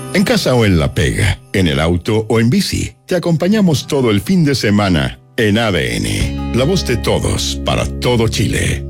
En casa o en la pega, en el auto o en bici, te acompañamos todo el fin de semana en ADN. La voz de todos para todo Chile.